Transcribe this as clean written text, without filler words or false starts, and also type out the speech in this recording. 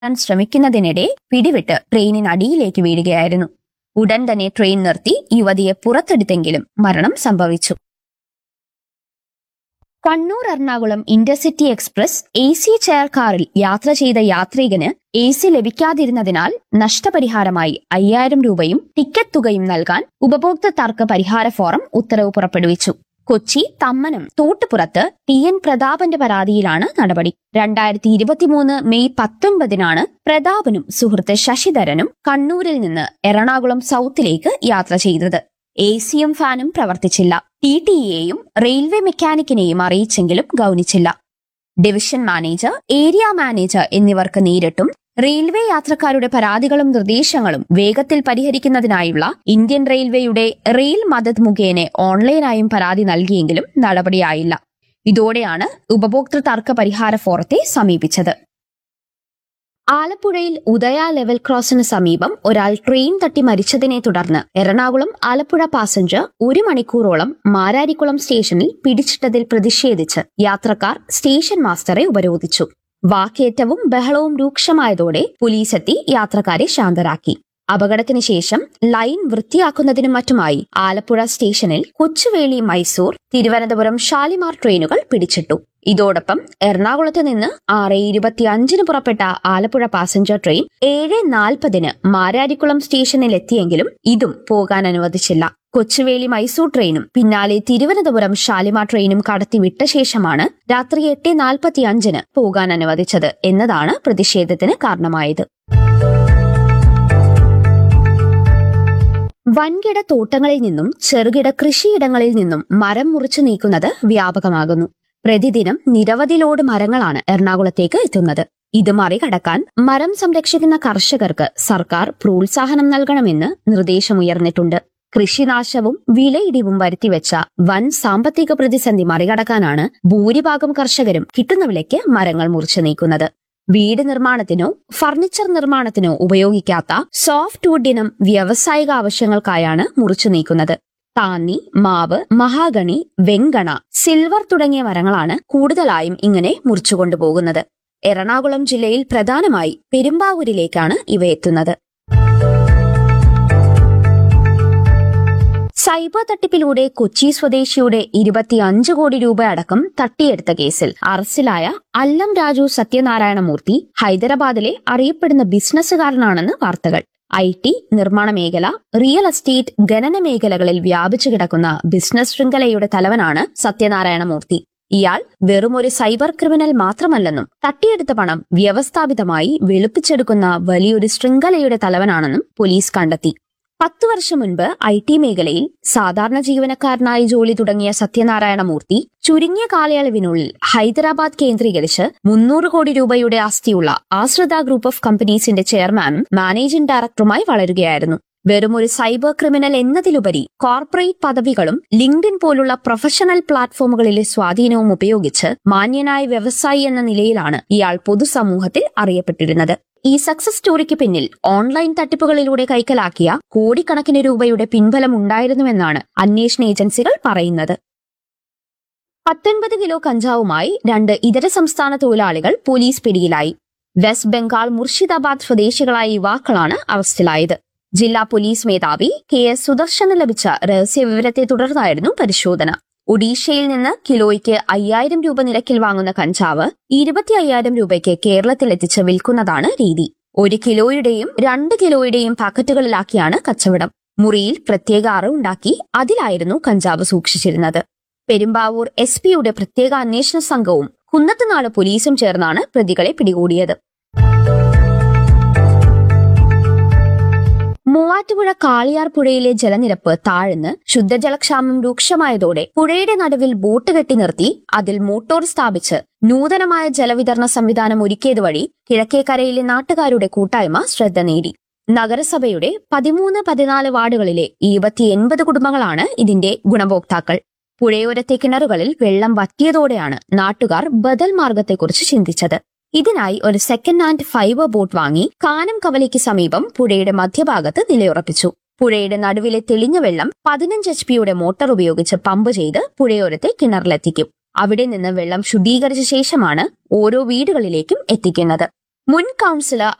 ശ്രമിക്കുന്നതിനിടെ പിടിവിട്ട് ട്രെയിനിനടിയിലേക്ക് വീഴുകയായിരുന്നു. ഉടൻ തന്നെ ട്രെയിൻ നിർത്തി യുവതിയെ പുറത്തെടുത്തെങ്കിലും മരണം സംഭവിച്ചു. Kannur Ernakulam intercity express AC chair കാറിൽ യാത്ര ചെയ്ത യാത്രികന് AC ലഭിക്കാതിരുന്നതിനാൽ നഷ്ടപരിഹാരമായി 5000 രൂപയും ടിക്കറ്റ് തുകയും നൽകാൻ ഉപഭോക്തൃ തർക്ക പരിഹാര ഫോറം ഉത്തരവ് പുറപ്പെടുവിച്ചു. കൊച്ചി തമ്മനം തോട്ടുപുറത്ത് TN പ്രതാപന്റെ പരാതിയിലാണ് നടപടി. 2023 മെയ് 19 പ്രതാപനും സുഹൃത്ത് ശശിധരനും കണ്ണൂരിൽ നിന്ന് എറണാകുളം സൗത്തിലേക്ക് യാത്ര ചെയ്തത്. ACയും ഫാനും പ്രവർത്തിച്ചില്ല. TTEയെയും റെയിൽവേ മെക്കാനിക്കിനെയും അറിയിച്ചെങ്കിലും ഗൗനിച്ചില്ല. ഡിവിഷൻ മാനേജർ, ഏരിയ മാനേജർ എന്നിവർക്ക് നേരിട്ടും റെയിൽവേ യാത്രക്കാരുടെ പരാതികളും നിർദ്ദേശങ്ങളും വേഗത്തിൽ പരിഹരിക്കുന്നതിനായുള്ള ഇന്ത്യൻ റെയിൽവേയുടെ റെയിൽ മദത് മുഖേന ഓൺലൈനായും പരാതി നൽകിയെങ്കിലും നടപടിയായില്ല. ഇതോടെയാണ് ഉപഭോക്തൃ തർക്ക പരിഹാര ഫോറത്തെ സമീപിച്ചത്. ആലപ്പുഴയിൽ ഉദയ ലെവൽ ക്രോസിന് സമീപം ഒരാൾ ട്രെയിൻ തട്ടി മരിച്ചതിനെ തുടർന്ന് എറണാകുളം ആലപ്പുഴ പാസഞ്ചർ 1 മണിക്കൂറോളം മാരാരിക്കുളം സ്റ്റേഷനിൽ പിടിച്ചിട്ടതിൽ പ്രതിഷേധിച്ച് യാത്രക്കാർ സ്റ്റേഷൻ മാസ്റ്ററെ ഉപരോധിച്ചു. വാക്കേറ്റവും ബഹളവും രൂക്ഷമായതോടെ പോലീസെത്തി യാത്രക്കാരെ ശാന്തരാക്കി. അപകടത്തിന് ശേഷം ലൈൻ വൃത്തിയാക്കുന്നതിനും മറ്റുമായി ആലപ്പുഴ സ്റ്റേഷനിൽ കൊച്ചുവേളി മൈസൂർ, തിരുവനന്തപുരം ഷാലിമാർ ട്രെയിനുകൾ പിടിച്ചിട്ടു. ഇതോടൊപ്പം എറണാകുളത്ത് നിന്ന് 6:25 പുറപ്പെട്ട ആലപ്പുഴ പാസഞ്ചർ ട്രെയിൻ 7:40 മാരാരിക്കുളം സ്റ്റേഷനിൽ എത്തിയെങ്കിലും ഇതും പോകാൻ അനുവദിച്ചില്ല. കൊച്ചുവേളി മൈസൂർ ട്രെയിനും പിന്നാലെ തിരുവനന്തപുരം ഷാലിമാർ ട്രെയിനും കടത്തിവിട്ട ശേഷമാണ് രാത്രി 8:45 പോകാൻ അനുവദിച്ചത് എന്നതാണ് പ്രതിഷേധത്തിന് കാരണമായത്. വൻകിട തോട്ടങ്ങളിൽ നിന്നും ചെറുകിട കൃഷിയിടങ്ങളിൽ നിന്നും മരം മുറിച്ചു നീക്കുന്നത് വ്യാപകമാകുന്നു. പ്രതിദിനം നിരവധി ലോഡ് മരങ്ങളാണ് എറണാകുളത്തേക്ക് എത്തുന്നത്. ഇത് മറികടക്കാൻ മരം സംരക്ഷിക്കുന്ന കർഷകർക്ക് സർക്കാർ പ്രോത്സാഹനം നൽകണമെന്ന് നിർദ്ദേശമുയർന്നിട്ടുണ്ട്. കൃഷിനാശവും വിലയിടിവും വരുത്തിവെച്ച വൻ സാമ്പത്തിക പ്രതിസന്ധി മറികടക്കാനാണ് ഭൂരിഭാഗം കർഷകരും കിട്ടുന്ന വിലയ്ക്ക് മരങ്ങൾ മുറിച്ചു നീക്കുന്നത്. വീട് നിർമ്മാണത്തിനോ ഫർണിച്ചർ നിർമ്മാണത്തിനോ ഉപയോഗിക്കാത്ത സോഫ്റ്റ് വുഡിനും വ്യാവസായിക ആവശ്യങ്ങൾക്കായാണ് മുറിച്ചു നീക്കുന്നത്. താന്നി, മാവ്, മഹാഗണി, വെങ്കണ, സിൽവർ തുടങ്ങിയ മരങ്ങളാണ് കൂടുതലായും ഇങ്ങനെ മുറിച്ചുകൊണ്ടുപോകുന്നത്. എറണാകുളം ജില്ലയിൽ പ്രധാനമായി പെരുമ്പാവൂരിലേക്കാണ് ഇവ എത്തുന്നത്. സൈബർ തട്ടിപ്പിലൂടെ കൊച്ചി സ്വദേശിയുടെ 25 കോടി രൂപ അടക്കം തട്ടിയെടുത്ത കേസിൽ അറസ്റ്റിലായ അല്ലം രാജു സത്യനാരായണമൂർത്തി ഹൈദരാബാദിലെ അറിയപ്പെടുന്ന ബിസിനസ്സുകാരനാണെന്ന് വാർത്തകൾ. IT, നിർമ്മാണ മേഖല, റിയൽ എസ്റ്റേറ്റ്, ഖനന മേഖലകളിൽ വ്യാപിച്ചു കിടക്കുന്ന ബിസിനസ് ശൃംഖലയുടെ തലവനാണ് സത്യനാരായണമൂർത്തി. ഇയാൾ വെറുമൊരു സൈബർ ക്രിമിനൽ മാത്രമല്ലെന്നും തട്ടിയെടുത്ത പണം വ്യവസ്ഥാപിതമായി വെളുപ്പിച്ചെടുക്കുന്ന വലിയൊരു ശൃംഖലയുടെ തലവനാണെന്നും പോലീസ് കണ്ടെത്തി. 10 വർഷം മുൻപ് IT മേഖലയിൽ സാധാരണ ജീവനക്കാരനായി ജോലി തുടങ്ങിയ സത്യനാരായണമൂർത്തി ചുരുങ്ങിയ കാലയളവിനുള്ളിൽ ഹൈദരാബാദ് കേന്ദ്രീകരിച്ച് 300 കോടി രൂപയുടെ ആസ്തിയുള്ള ആശ്രിത ഗ്രൂപ്പ് ഓഫ് കമ്പനീസിന്റെ ചെയർമാനും മാനേജിംഗ് ഡയറക്ടറുമായി വളരുകയായിരുന്നു. വെറുമൊരു സൈബർ ക്രിമിനൽ എന്നതിലുപരി കോർപ്പറേറ്റ് പദവികളും ലിങ്ക്ഡിൻ പോലുള്ള പ്രൊഫഷണൽ പ്ലാറ്റ്ഫോമുകളിലെ സ്വാധീനവും ഉപയോഗിച്ച് മാന്യനായ വ്യവസായി എന്ന നിലയിലാണ് ഇയാൾ പൊതുസമൂഹത്തിൽ അറിയപ്പെട്ടിരുന്നത്. ഈ സക്സസ് സ്റ്റോറിക്ക് പിന്നിൽ ഓൺലൈൻ തട്ടിപ്പുകളിലൂടെ കൈക്കലാക്കിയ കോടിക്കണക്കിന് രൂപയുടെ പിൻബലം ഉണ്ടായിരുന്നുവെന്നാണ് അന്വേഷണ ഏജൻസികൾ പറയുന്നത്. 19 കിലോ കഞ്ചാവുമായി 2 ഇതര സംസ്ഥാന തൊഴിലാളികൾ പോലീസ് പിടിയിലായി. വെസ്റ്റ് ബംഗാൾ മുർഷിദാബാദ് സ്വദേശികളായ യുവാക്കളാണ് അറസ്റ്റിലായത്. ജില്ലാ പോലീസ് മേധാവി KS സുദർശന് ലഭിച്ച രഹസ്യ വിവരത്തെ തുടർന്നായിരുന്നു പരിശോധന. ഒഡീഷയിൽ നിന്ന് കിലോയ്ക്ക് 5000 രൂപ നിരക്കിൽ വാങ്ങുന്ന കഞ്ചാവ് 25,000 രൂപയ്ക്ക് കേരളത്തിലെത്തിച്ച് വിൽക്കുന്നതാണ് രീതി. 1 കിലോയുടെയും 2 കിലോയുടെയും പാക്കറ്റുകളിലാക്കിയാണ് കച്ചവടം. മുറിയിൽ പ്രത്യേക അറവുണ്ടാക്കി അതിലായിരുന്നു കഞ്ചാവ് സൂക്ഷിച്ചിരുന്നത്. പെരുമ്പാവൂർ SP-യുടെ പ്രത്യേക അന്വേഷണ സംഘവും കുന്നത്തുനാട് പോലീസും ചേർന്നാണ് പ്രതികളെ പിടികൂടിയത്. മൂവാറ്റുപുഴ കാളിയാർ പുഴയിലെ ജലനിരപ്പ് താഴ്ന്ന് ശുദ്ധജലക്ഷാമം രൂക്ഷമായതോടെ പുഴയുടെ നടുവിൽ ബോട്ട് കെട്ടി നിർത്തി അതിൽ മോട്ടോർ സ്ഥാപിച്ച് നൂതനമായ ജലവിതരണ സംവിധാനം ഒരുക്കിയത് വഴി കിഴക്കേക്കരയിലെ നാട്ടുകാരുടെ കൂട്ടായ്മ ശ്രദ്ധ നേടി. നഗരസഭയുടെ 13-14 വാർഡുകളിലെ 280 കുടുംബങ്ങളാണ് ഇതിന്റെ ഗുണഭോക്താക്കൾ. പുഴയോരത്തെ കിണറുകളിൽ വെള്ളം വറ്റിയതോടെയാണ് നാട്ടുകാർ ബദൽ മാർഗത്തെക്കുറിച്ച് ചിന്തിച്ചത്. ഇതിനായി ഒരു സെക്കൻഡ് ഹാൻഡ് ഫൈബർ ബോട്ട് വാങ്ങി കാനം കവലയ്ക്ക് സമീപം പുഴയുടെ മധ്യഭാഗത്ത് നിലയുറപ്പിച്ചു. പുഴയുടെ നടുവിലെ തെളിഞ്ഞ വെള്ളം 15 HP-യുടെ മോട്ടോർ ഉപയോഗിച്ച് പമ്പ് ചെയ്ത് പുഴയോരത്തെ കിണറിലെത്തിക്കും. അവിടെ നിന്ന് വെള്ളം ശുദ്ധീകരിച്ച ശേഷമാണ് ഓരോ വീടുകളിലേക്കും എത്തിക്കുന്നത്. മുൻ കൗൺസിലർ